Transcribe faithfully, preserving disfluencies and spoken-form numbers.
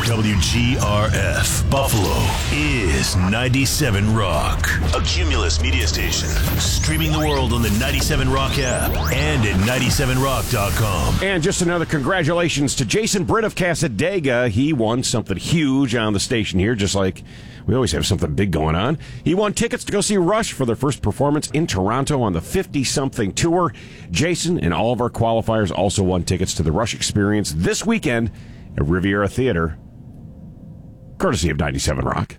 W G R F Buffalo is ninety-seven Rock, a Cumulus media station. Streaming the world on the ninety-seven Rock app and at ninety-seven rock dot com. And just another congratulations to Jason Britt of Casadega. He won something huge on the station here, just like we always have something big going on. He won tickets to go see Rush for their first performance in Toronto on the fifty-something tour. Jason and all of our qualifiers also won tickets to the Rush experience this weekend at Riviera Theater, courtesy of ninety-seven Rock.